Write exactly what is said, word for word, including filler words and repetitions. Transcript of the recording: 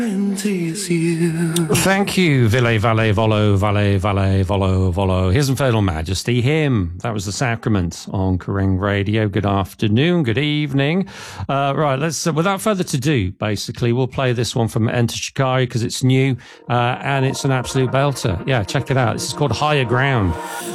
Thank you, Ville, Valle, Volo, Valle, Valle, Volo, Volo. His Infernal Majesty, him. That was the Sacrament on Kerrang Radio. Good afternoon, good evening. Uh, right, let's, uh, without further ado, basically, we'll play this one from Enter Shikari because it's new uh, and it's an absolute belter. Yeah, check it out. This is called Higher Ground.